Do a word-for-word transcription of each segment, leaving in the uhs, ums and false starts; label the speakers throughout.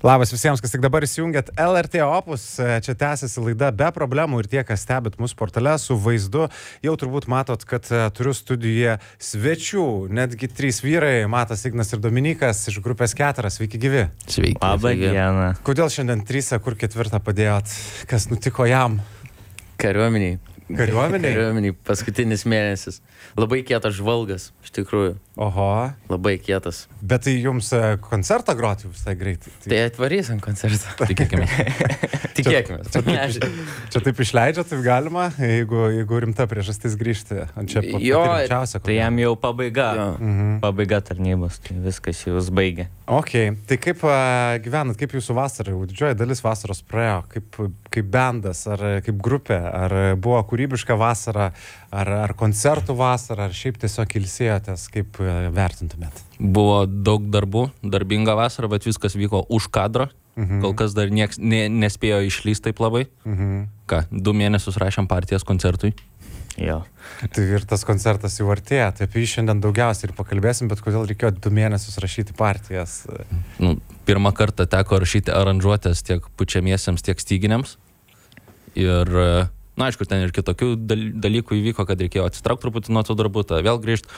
Speaker 1: Labas visiems, kas tik dabar įsijungėt L R T Opus. Čia tęsiasi laida be problemų ir tie, kas stebit mūsų portale su vaizdu, jau turbūt matot, kad turiu studijoje svečių, netgi trys vyrai, Matas, Ignas ir Dominikas iš grupės Keteras. Sveiki gyvi.
Speaker 2: Sveiki.
Speaker 3: Labą dieną.
Speaker 1: Kodėl šiandien trysia, kur ketvirtą padėjot? Kas nutiko jam?
Speaker 2: Kariuomeniai.
Speaker 1: Kariuomeniai?
Speaker 2: Kariuomeniai paskutinis mėnesis. Labai kietas žvalgas, iš tikrųjų.
Speaker 1: Oho.
Speaker 2: Labai kietas.
Speaker 1: Bet tai jums koncertą groti visai greitai. Tai,
Speaker 2: tai atvarysim koncertą.
Speaker 3: Tikėkime.
Speaker 2: Tikėkime.
Speaker 1: Čia, čia, čia taip išleidžia, taip galima, jeigu, jeigu rimta priežastis grįžti. Čia
Speaker 2: jo,
Speaker 3: tai jam jau pabaiga.
Speaker 1: Mhm.
Speaker 3: Pabaiga tarnybos, tai viskas jūs baigė.
Speaker 1: Ok, tai kaip uh, gyvenat, kaip jūsų vasara, didžioji dalis vasaros praėjo, kaip, kaip bendas, ar kaip grupė, ar buvo kūrybiška vasara, ar, ar koncertų vasara, ar šiaip tiesiog ilsėjotės, kaip uh, vertintumėt?
Speaker 4: Buvo daug darbų, darbinga vasara, bet viskas vyko už kadro. Mhm. Kol kas dar nieks ne, nespėjo išlysti taip labai. Mhm. Ką, du mėnesius rašėm partijas koncertui.
Speaker 3: Jo.
Speaker 1: Tai ir tas koncertas jau artėja, tai apie jį šiandien daugiausiai ir pakalbėsim, bet kodėl reikėjo du mėnesius rašyti partijas?
Speaker 4: Nu, pirmą kartą teko rašyti aranžuotės tiek pučiamiesiems, tiek styginiams. Ir, na, aišku, ten ir kitokių dalykų įvyko, kad reikėjo atsitraukti truputį nuo tų darbų, tą vėl grįžti.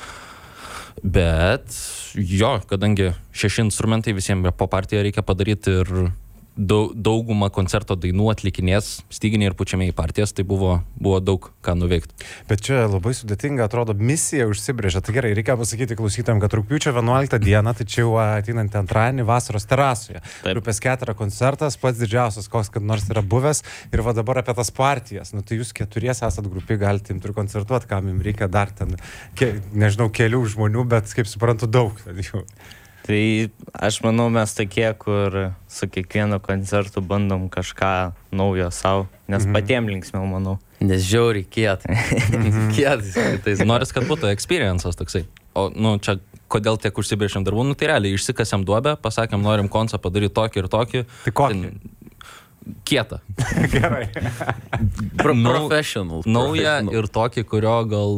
Speaker 4: Bet jo, kadangi šeši instrumentai visiems po partiją reikia padaryti ir daug, daugumą koncerto dainų atlikinės styginiai ir pučiamiai partijas, tai buvo, buvo daug ką nuveikti.
Speaker 1: Bet čia labai sudėtinga, atrodo, misija užsibrėžė. Tai gerai, reikia pasakyti klausytojams, kad rugpjūčio vienuoliktą dieną, tai čia jau ateinantį antradienį vasaros terasoje. Grupės Ketera koncertas, pats didžiausias, koks kad nors yra buvęs. Ir va dabar apie tas partijas. Nu tai jūs keturiesi esat grupė, galite imti ir koncertuoti, kam jums reikia dar ten, ke, nežinau, kelių žmonių, bet kaip suprantu, daug.
Speaker 3: Tai aš manau, mes tokie, kur su kiekvienu koncertu bandom kažką naujo savo, nes mm-hmm. patiem linksmiau, manau.
Speaker 2: Nes žiauriai kietai. Mm-hmm. Kietais.
Speaker 4: Noris, kad būtų experiences toksai. O, nu, čia kodėl tiek užsibrėžėm darbų? Nu, tai realiai išsikasėm duobę, pasakėm, norim koncą padaryti tokį ir tokį.
Speaker 1: Tai kokį?
Speaker 4: Kietą.
Speaker 1: Gerai.
Speaker 2: Pro professional.
Speaker 4: Naują ir tokį, kurio gal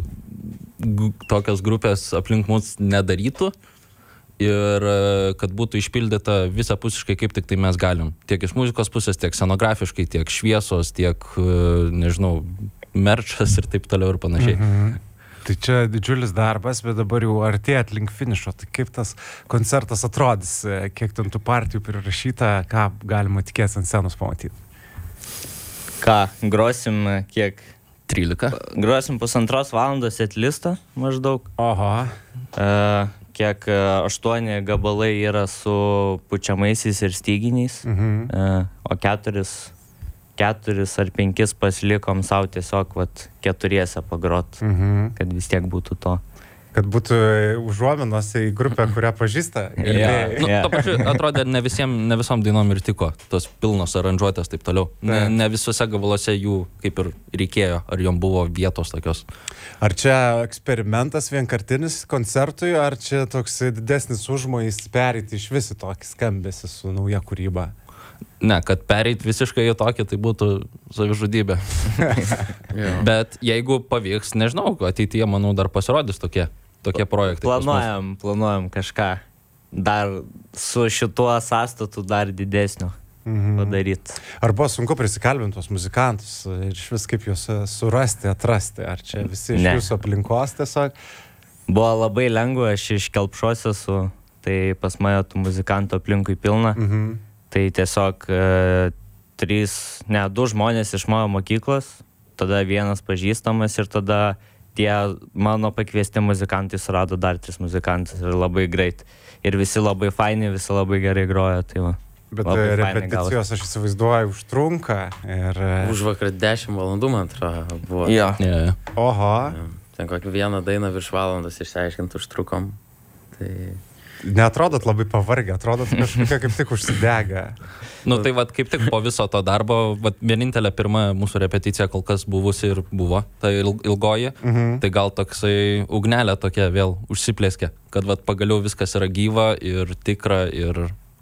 Speaker 4: g- tokios grupės aplink mus nedarytų. Ir kad būtų išpildyta visapusiškai, kaip tik tai mes galim. Tiek iš muzikos pusės, tiek scenografiškai, tiek šviesos, tiek, nežinau, merčas ir taip toliau ir panašiai.
Speaker 1: Mhm. Tai čia didžiulis darbas, bet dabar jau artėjat link finišo. Tai kaip tas koncertas atrodys, kiek ten tų partijų prirašyta, ką galima tikėtis ant scenos pamatyti?
Speaker 3: Ką, grosim kiek?
Speaker 4: trylika.
Speaker 3: Grosim pusantros valandos setlistą maždaug.
Speaker 1: Oho.
Speaker 3: Uh, kiek aštuoni gabalai yra su pučiamaisiais ir styginiais,
Speaker 1: Mhm.
Speaker 3: uh, o keturis, keturis ar penkis pasilikom savo tiesiog vat, keturiese pagrot,
Speaker 1: Mhm.
Speaker 3: kad vis tiek būtų to.
Speaker 1: Kad būtų užuominos į grupę, kurią pažįsta.
Speaker 3: Yeah.
Speaker 4: Nu,
Speaker 3: Yeah.
Speaker 4: to pačiu, atrodė, ne, visiem, ne visom dainom ir tiko tos pilnos aranžuotės taip toliau. Ne, ne visose gabaluose jų kaip ir reikėjo, ar jom buvo vietos tokios.
Speaker 1: Ar čia eksperimentas vienkartinis koncertui, ar čia toks didesnis užmojis perėti iš visi tokį skambesį su nauja kūryba?
Speaker 4: Ne, kad pereit visiškai į tokį, tai būtų savižudybė. Bet jeigu pavyks, nežinau, ateityje, manau, dar pasirodys tokie, tokie projektai.
Speaker 3: Planuojam, planuojam kažką dar su šituo sąstatu dar didesnio
Speaker 1: Mhm.
Speaker 3: padaryti.
Speaker 1: Ar buvo sunku prisikalbinti tuos muzikantus ir iš vis kaip juos surasti, atrasti? Ar čia visi iš
Speaker 3: Ne.
Speaker 1: jūsų aplinkos tiesiog?
Speaker 3: Buvo labai lengva, aš iš Kelpšos esu, tai pas mane tų muzikantų aplinkui pilna.
Speaker 1: Mhm.
Speaker 3: Tai tiesiog e, trys, ne, du žmonės iš mano mokyklos, tada vienas pažįstamas ir tada tie mano pakviesti muzikantai surado dar tris muzikantus ir labai greit. Ir visi labai faini, visi labai gerai groja, tai va.
Speaker 1: Bet
Speaker 3: Labai fainai
Speaker 1: repeticijos, aš įsivaizduoju, užtrunka ir...
Speaker 2: Už vakar dešimt valandų, man atrodo, buvo.
Speaker 3: Jo.
Speaker 4: Yeah.
Speaker 1: Oho.
Speaker 2: Ten kokį vieną dainą virš valandos išsiaiškinti užtrukom. Tai...
Speaker 1: Neatrodot labai pavargę, atrodot kažkokia kaip tik užsidega.
Speaker 4: Nu tai vat kaip tik po viso to darbo, vat vienintelė pirma mūsų repeticija kol kas buvusi ir buvo, tai ilgoji, mhm. tai gal toksai ugnelė tokia vėl užsiplėskė, kad vat pagaliau viskas yra gyva ir tikra ir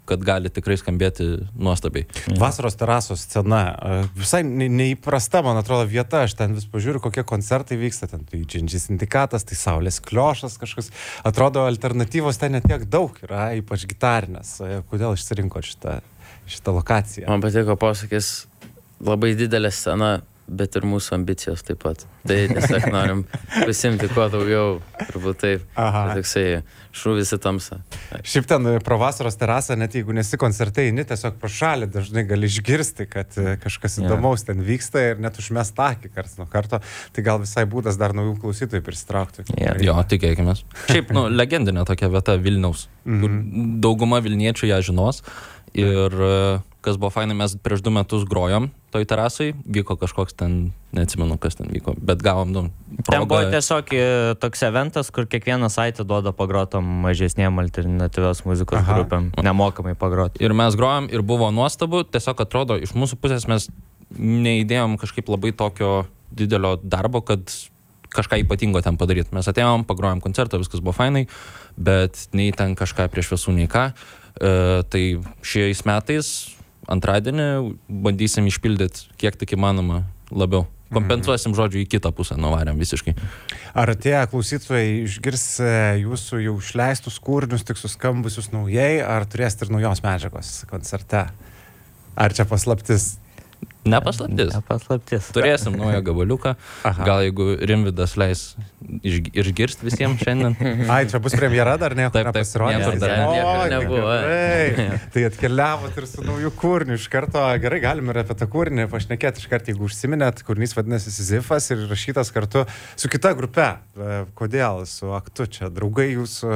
Speaker 4: kad gali tikrai skambėti nuostabiai.
Speaker 1: Vasaros terasos scena, visai neįprasta, man atrodo, vieta, aš ten vis pažiūriu, kokie koncertai vyksta, ten tai Džindžis Sindikatas, tai Saulės Kliošas kažkas, atrodo, alternatyvos ten netiek daug yra, ypač gitarinės. Kodėl išsirinko šitą, šitą lokaciją?
Speaker 2: Man patiko posakis, labai didelė scena, bet ir mūsų ambicijos taip pat. Tai tiesiog norim pasimti kuo daugiau, turbūt taip.
Speaker 1: Aha.
Speaker 2: Tai toksai šūvis į tamsą.
Speaker 1: Šiaip ten pro vasaros terasą, net jeigu nesi koncerte, eini tiesiog pro šalį, dažnai gali išgirsti, kad kažkas įdomaus ten vyksta ir net užmest akį karts nuo karto. Tai gal visai būdas dar naujų klausytojų prisitraukti.
Speaker 4: Yeah. Jo, tikėkime. Šiaip, nu, legendinė tokia vieta Vilniaus. Mm-hmm. Dauguma Vilniečių ją žinos. Ir kas buvo fainai, mes prieš du metus grojom toj terasai, vyko kažkoks ten, neatsimenu, kas ten vyko, bet gavom, nu, progą.
Speaker 3: Ten buvo tiesiog toks eventas, kur kiekvieną savaitę duoda pagrotom mažesniem alternatyvios muzikos Aha. grupėm, nemokamai pagroti.
Speaker 4: Ir mes grojom ir buvo nuostabu, tiesiog atrodo, iš mūsų pusės mes neįdėjom kažkaip labai tokio didelio darbo, kad kažką ypatingo ten padaryti. Mes atėjom, pagrojom koncertą, viskas buvo fainai, bet nei ten kažką prieš visų, nei ką. Uh, tai šiais metais, antradienį, bandysim išpildyti kiek tik įmanoma labiau. Kompensuosim, žodžiu, į kitą pusę, nuvarėm visiškai.
Speaker 1: Ar tie klausytojai išgirs jūsų jau išleistus kūrinius, tik suskambusius naujai, ar turėsit ir naujos medžiagos koncerte? Ar čia paslaptis?
Speaker 4: Nepaslaptis.
Speaker 3: Nepaslaptis.
Speaker 4: Turėsim naują gabaliuką. Aha. Gal jeigu Rimvydas leis iš, išgirst visiems šiandien.
Speaker 1: Ai, čia bus premjera dar nieko
Speaker 4: taip, taip,
Speaker 1: nepasirodė.
Speaker 4: Nieko dar
Speaker 2: o, nebuvo.
Speaker 1: Tai atkeliavot ir su naujų kūriniu iš karto. Gerai, galime ir apie tą kūrinį pašnekėti iš karto, jeigu užsiminėt. Kūrinys vadinasi Sizifas ir rašytas kartu su kita grupe. Kodėl? Su Aktu čia draugai jūsų.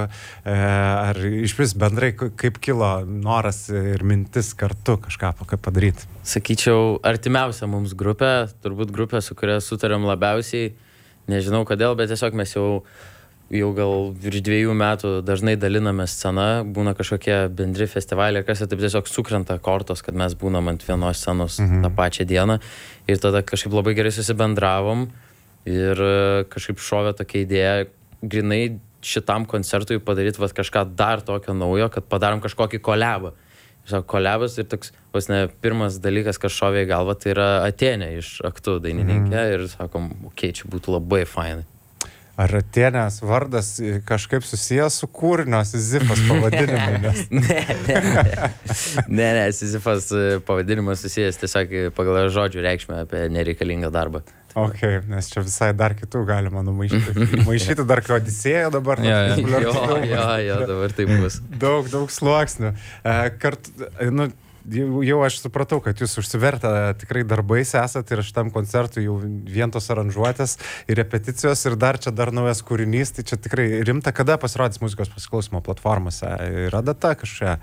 Speaker 1: Ar iš vis bendrai kaip kilo noras ir mintis kartu kažką padaryti?
Speaker 2: Sakyčiau, artimiausia mums grupė, turbūt grupė, su kuria sutarėm labiausiai, nežinau kodėl, bet tiesiog mes jau, jau gal virš dviejų metų dažnai daliname sceną, būna kažkokie bendri festivaliai, kas taip tiesiog sukrenta kortos, kad mes būnam ant vienos scenos mhm. tą pačią dieną ir tada kažkaip labai gerai susibendravom ir kažkaip šovė tokia idėja, grinai šitam koncertui padaryti vat, kažką dar tokio naujo, kad padarom kažkokį kolebą. Kolebas ir toks, vos ne, pirmas dalykas, kas šovė į galvą, tai yra Atėnė iš Aktu dainininkė mm. ir sakom, okei, okay, čia būtų labai fainai.
Speaker 1: Ar Atėnės vardas kažkaip susijęs su kūrinio Sizifas pavadinimu? Nes...
Speaker 2: ne, ne, ne, ne, ne, Sizifas pavadinimas susijęs tiesiog pagal žodžių reikšmę apie nereikalingą darbą.
Speaker 1: Ok, nes čia visai dar kitų galima numaišyti. Maišyti dar kai Odisėja dabar.
Speaker 2: Jo, jo, jo, jo, dabar taip bus.
Speaker 1: Daug, daug sluoksnių. Kart, nu, jau, jau aš supratau, kad jūs užsivertę tikrai darbais esat ir šitam koncertui jau vien tos aranžuotės ir repeticijos ir dar čia dar naujas kūrinys, tai čia tikrai rimta. Kada pasirodys muzikos pasiklausimo platformose? Yra data kažkokia?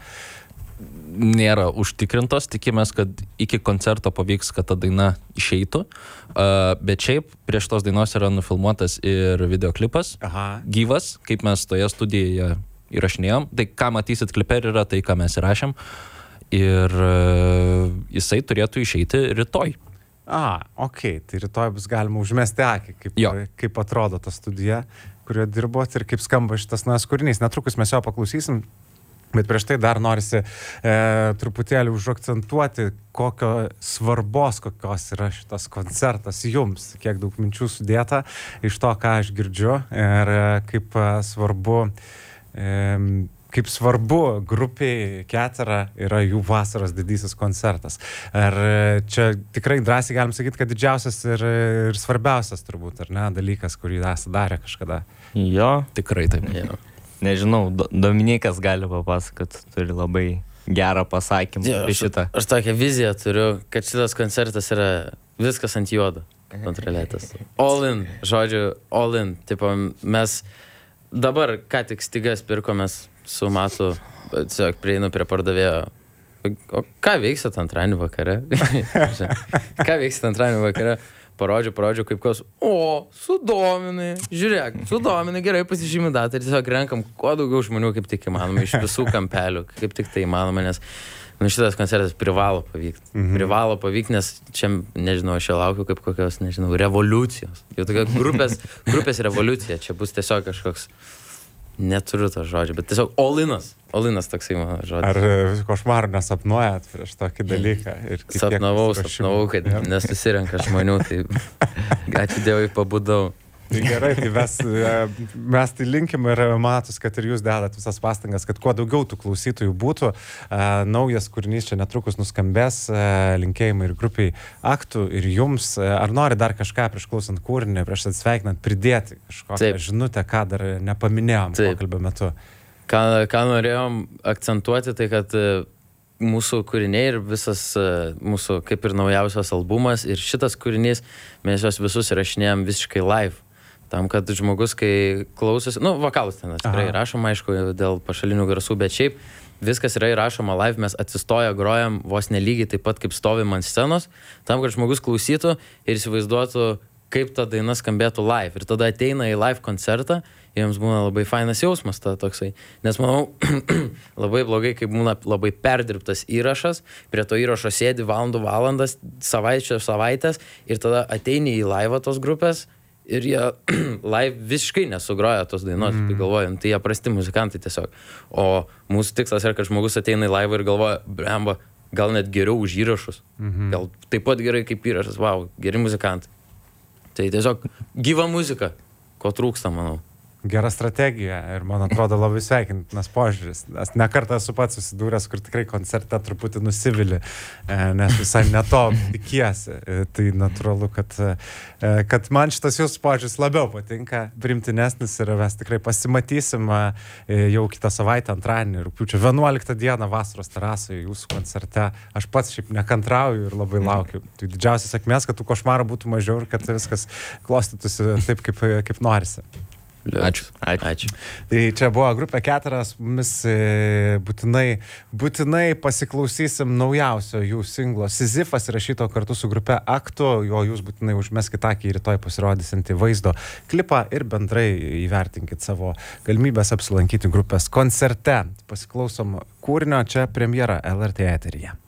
Speaker 4: Nėra užtikrintos, tikimės, kad iki koncerto pavyks, kad ta daina išeitų, uh, bet šiaip prieš tos dainos yra nufilmuotas ir videoklipas, Aha. gyvas, kaip mes toje studijoje įrašinėjom, tai ką matysit klipe yra tai, ką mes įrašėm ir uh, jisai turėtų išeiti rytoj.
Speaker 1: A, okei, okay. Tai rytoj bus galima užmesti akį, kaip, kaip atrodo ta studija, kurioje dirbot ir kaip skamba šitas nas kūrinys. Netrukus mes jo paklausysim. Bet prieš tai dar norisi e, truputėlį užakcentuoti, kokio svarbos, kokios yra šitas koncertas jums, kiek daug minčių sudėta iš to, ką aš girdžiu ir e, kaip svarbu, e, kaip svarbu grupiai Ketera yra jų vasaros didysis koncertas. Ir čia tikrai drąsiai galim sakyti, kad didžiausias ir, ir svarbiausias turbūt, ar ne, dalykas, kurį esate darę kažkada.
Speaker 3: Jo,
Speaker 4: tikrai taip.
Speaker 3: Jo. Nežinau, Dominikas gali papasakot, turi labai gerą pasakymą
Speaker 2: ja,
Speaker 3: apie šitą.
Speaker 2: Aš, aš tokią viziją turiu, kad šitas koncertas yra viskas ant juodo, kontrolėtas. All in, žodžiu, all in. Tipo, mes dabar ką tik stygas pirkomės su Matu, tiesiog prieinu prie pardavėjo. O ką veiksit antradienį vakare? Ką veiksit antradienį vakare? Parodžiu, parodžiu, kaip kas, o, sudominai, žiūrėk, sudominai, gerai pasižymi datą ir tiesiog renkam kuo daugiau žmonių, kaip tik įmanoma, iš visų kampelių, kaip tik tai įmanoma, nes nu, šitas koncertas privalo pavykti. Mhm. Privalo pavykti, nes čia, nežinau, aš čia laukiu kaip kokios, nežinau, revoliucijos. Jau tokia grupės, grupės revoliucija, čia bus tiesiog kažkoks Neturiu to žodžio, bet tiesiog Olinas. Olinas toksai mano žodis.
Speaker 1: Ar košmarų nesapnuojat prieš tokį dalyką? Ir
Speaker 2: sapnavau, sapnavau, kad ja. Nesusirenka žmonių, tai ačiū Dievui pabudau.
Speaker 1: Tai gerai, tai mes, mes tai linkim ir matus, kad ir jūs dedat visas pastangas, kad kuo daugiau tų klausytojų būtų. Naujas kūrinys čia netrukus nuskambės, linkėjimai ir grupiai Aktų ir jums. Ar nori dar kažką prieš klausant kūrinį, prieš atsveikinant, pridėti kažkokią žinutę, ką dar nepaminėjom pokalbio metu?
Speaker 2: Ką, ką norėjom akcentuoti, tai kad mūsų kūriniai ir visas mūsų kaip ir naujausias albumas ir šitas kūrinys, mes juos visus įrašinėjom visiškai live. Tam, kad žmogus, kai klausosi, nu, vokalus ten tikrai rašoma, aišku, dėl pašalinių garsų, bet šiaip viskas yra įrašoma live, mes atsistoję grojam vos nelygiai taip pat, kaip stovim ant scenos, tam, kad žmogus klausytų ir įsivaizduotų, kaip ta daina skambėtų live. Ir tada ateina į live koncertą, jiems būna labai fainas jausmas ta toksai. Nes manau, labai blogai, kai būna labai perdirbtas įrašas, prie to įrašo sėdi valandų valandas, savaičio savaitės ir tada ateini į live tos grupės ir jie live visiškai nesugroja tos dainos, mm. tai galvojam, tai jie prasti muzikantai tiesiog. O mūsų tikslas yra, kad žmogus ateina į live ir galvoja, blemba, gal net geriau už įrašus. Mm-hmm. Gal taip pat gerai kaip įrašas, wow, geri muzikantai. Tai tiesiog gyva muzika, ko trūksta, manau.
Speaker 1: Gera strategija ir man atrodo labai sveikintinas požiūris. Aš ne kartą esu pats susidūręs, kur tikrai koncerte truputį nusivili, nes visai ne to tikiesi. Tai natūralu, kad, kad man šitas jūsų požiūris labiau patinka, primtinesnis ir mes tikrai pasimatysim jau kitą savaitę, antradienį, rugpjūčio vienuoliktą dieną vasaros terasoje jūsų koncerte. Aš pats šiaip nekantrauju ir labai laukiu. Tai didžiausias sėkmės, kad tų košmarų būtų mažiau ir kad viskas klostytųsi taip, kaip, kaip norisi.
Speaker 2: Ačiū. Ačiū. Ačiū.
Speaker 1: Tai čia buvo grupė Keteras, mes būtinai, būtinai pasiklausysim naujausio jų singlo Sizifas įrašyto kartu su grupė Aktų, jo jūs būtinai užmeskit akį rytoj pasirodysantį vaizdo klipą ir bendrai įvertinkit savo galimybės apsilankyti grupės koncerte. Pasiklausom kūrinio, čia premjera L R T eteryje.